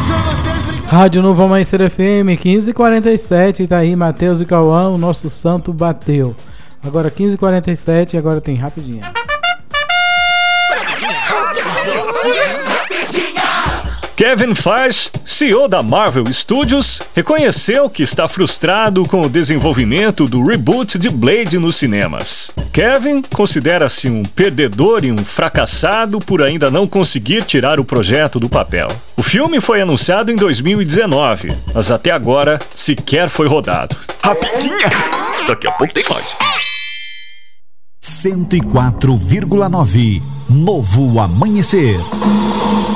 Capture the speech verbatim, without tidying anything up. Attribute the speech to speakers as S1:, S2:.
S1: Rádio Novo Amanhecer F M, quinze e quarenta e sete, tá aí Matheus e Cauã, o nosso santo bateu. Agora quinze e quarenta e sete, agora tem rapidinha.
S2: Kevin Feige, C E O da Marvel Studios, reconheceu que está frustrado com o desenvolvimento do reboot de Blade nos cinemas. Kevin considera-se um perdedor e um fracassado por ainda não conseguir tirar o projeto do papel. O filme foi anunciado em dois mil e dezenove, mas até agora sequer foi rodado.
S3: Rapidinha! Daqui a pouco tem mais.
S4: cento e quatro vírgula nove Novo Amanhecer.